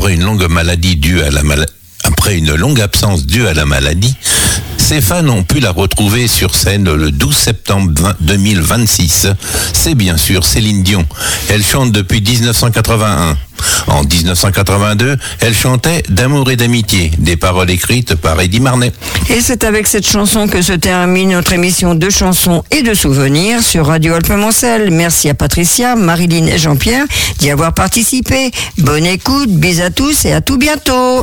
Après une longue absence due à la maladie, ses fans ont pu la retrouver sur scène le 12 septembre 2026. C'est bien sûr Céline Dion. Elle chante depuis 1981. En 1982, elle chantait D'amour et d'amitié, des paroles écrites par Eddie Marnet. Et c'est avec cette chanson que se termine notre émission de chansons et de souvenirs sur Radio Alpes-Moncel. Merci à Patricia, Marilyn et Jean-Pierre d'y avoir participé. Bonne écoute, bis à tous et à tout bientôt.